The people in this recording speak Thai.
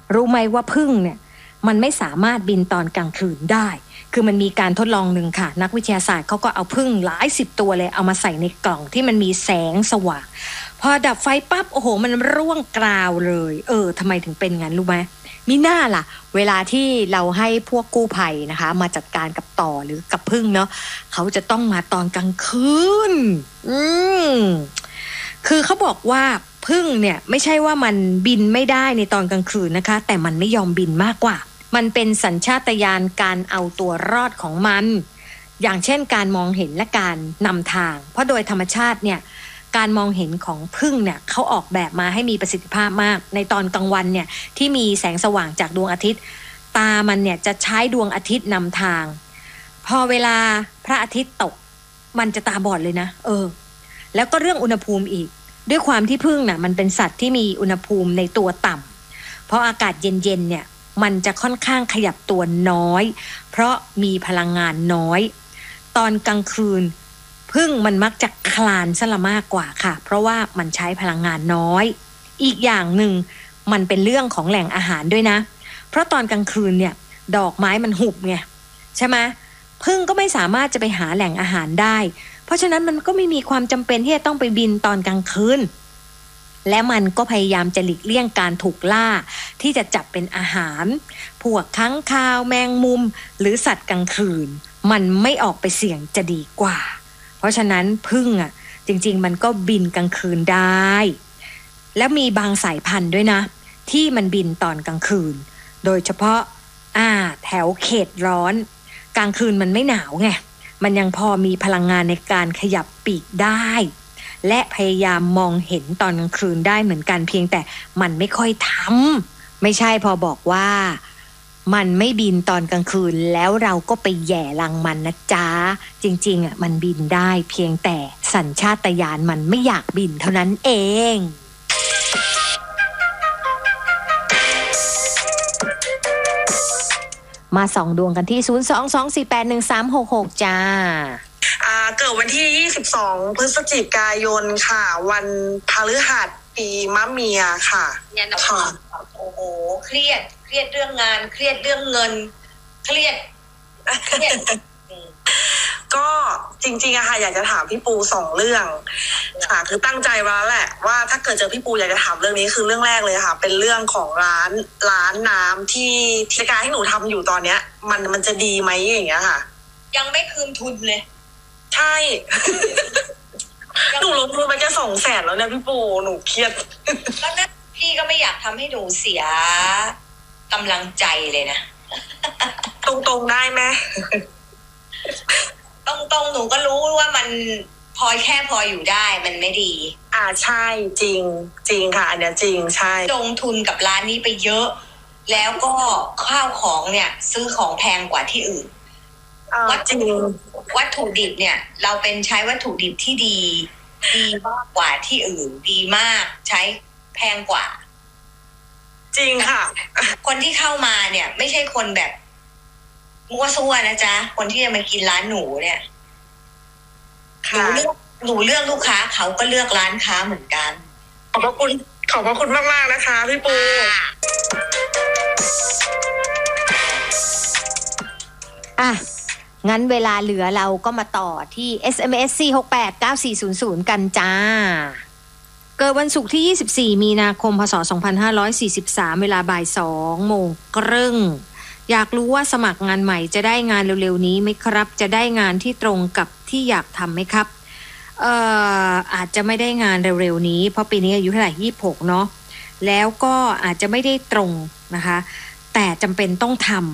รู้ไหมว่าผึ้งเนี่ยมันไม่สามารถบินตอนกลางคืนได้คือมันมีการทดลองหนึ่งค่ะนักวิทยาศาสตร์เขาก็เอาผึ้งหลาย10ตัวเลยเอามาใส่ในกล่องที่มันมีแสงสว่างพอดับไฟปั๊บโอ้โหมันร่วงกราวเลยทำไมถึงเป็นงั้นรู้ไหมมีหน้าล่ะเวลาที่เราให้พวกกู้ภัยนะคะมาจัดการกับต่อหรือกับผึ้งเนาะเขาจะต้องมาตอนกลางคืนคือเขาบอกว่าผึ้งเนี่ยไม่ใช่ว่ามันบินไม่ได้ในตอนกลางคืนนะคะแต่มันไม่ยอมบินมากกว่ามันเป็นสัญชาตญาณการเอาตัวรอดของมันอย่างเช่นการมองเห็นและการนำทางเพราะโดยธรรมชาติเนี่ยการมองเห็นของผึ้งเนี่ยเขาออกแบบมาให้มีประสิทธิภาพมากในตอนกลางวันเนี่ยที่มีแสงสว่างจากดวงอาทิตย์ตามันเนี่ยจะใช้ดวงอาทิตย์นำทางพอเวลาพระอาทิตย์ตกมันจะตาบอดเลยนะแล้วก็เรื่องอุณหภูมิอีกด้วยความที่ผึ้งน่ะมันเป็นสัตว์ที่มีอุณหภูมิในตัวต่ำเพราะอากาศเย็นๆเนี่ยมันจะค่อนข้างขยับตัวน้อยเพราะมีพลังงานน้อยตอนกลางคืนผึ้งมันมักจะคลานซะละมากกว่าค่ะเพราะว่ามันใช้พลังงานน้อยอีกอย่างหนึ่งมันเป็นเรื่องของแหล่งอาหารด้วยนะเพราะตอนกลางคืนเนี่ยดอกไม้มันหุบไงใช่ไหมผึ้งก็ไม่สามารถจะไปหาแหล่งอาหารได้เพราะฉะนั้นมันก็ไม่มีความจำเป็นที่จะต้องไปบินตอนกลางคืนและมันก็พยายามจะหลีกเลี่ยงการถูกล่าที่จะจับเป็นอาหารพวกค้างคาวแมงมุมหรือสัตว์กลางคืนมันไม่ออกไปเสี่ยงจะดีกว่าเพราะฉะนั้นผึ้งจริงๆมันก็บินกลางคืนได้แล้วมีบางสายพันธุ์ด้วยนะที่มันบินตอนกลางคืนโดยเฉพาะแถวเขตร้อนกลางคืนมันไม่หนาวไงมันยังพอมีพลังงานในการขยับปีกได้และพยายามมองเห็นตอนกลางคืนได้เหมือนกันเพียงแต่มันไม่ค่อยทำไม่ใช่พอบอกว่ามันไม่บินตอนกลางคืนแล้วเราก็ไปแย่รังมันนะจ๊ะจริงๆมันบินได้เพียงแต่สัญชาตญาณมันไม่อยากบินเท่านั้นเองมาส่องดวงกันที่022481366จ้าเกิดวันที่22พฤศจิกายนค่ะวันพฤหัสปีมะเมียค่ะเนี่ยค่ะโอ้โหเครียดเรื่องงานเครียดเรื่องเงินเครียดก็จริงๆอะค่ะอยากจะถามพี่ปู2เรื่องค่ะคือตั้งใจไว้แล้วแหละว่าถ้าเกิดเจอพี่ปูอยากจะถามเรื่องนี้คือเรื่องแรกเลยค่ะเป็นเรื่องของร้านน้ำที่การให้หนูทำอยู่ตอนเนี้ยมันจะดีไหมอย่างเงี้ยค่ะยังไม่คืนทุนเลยใช่หนูลงทุนมันจะ200,000แล้วเนี่ยพี่ปูหนูเครียดแล้วนั่นพี่ก็ไม่อยากทำให้หนูเสียกำลังใจเลยนะตรงๆได้ไหมตรงหนูก็รู้ว่ามันพออยู่ได้มันไม่ดีใช่จริงค่ะอันเนี้ยจริงใช่ลงทุนกับร้านนี้ไปเยอะแล้วก็ข้าวของเนี่ยซื้อของแพงกว่าที่อื่นวัตถุดิบเนี่ยเราเป็นใช้วัตถุดิบที่ดีมากกว่าที่อื่นดีมากใช้แพงกว่าจริงค่ะคนที่เข้ามาเนี่ยไม่ใช่คนแบบมั่วซั่วนะจ๊ะคนที่จะมากินร้านหนูเนี่ยหนูเลือกลูกค้าเขาก็เลือกร้านค้าเหมือนกันขอบพระคุณมากๆนะคะพี่ปูงั้นเวลาเหลือเราก็มาต่อที่ SMS 4689400กันจ้าเกิดวันศุกร์ที่24มีนาคมพศ2543เวลาบ่าย 2:30อยากรู้ว่าสมัครงานใหม่จะได้งานเร็วๆนี้ไหมครับจะได้งานที่ตรงกับที่อยากทำไหมครับอาจจะไม่ได้งานเร็วๆนี้เพราะปีนี้อายุเท่าไหร่26เนาะแล้วก็อาจจะไม่ได้ตรงนะคะแต่จำเป็นต้องทำ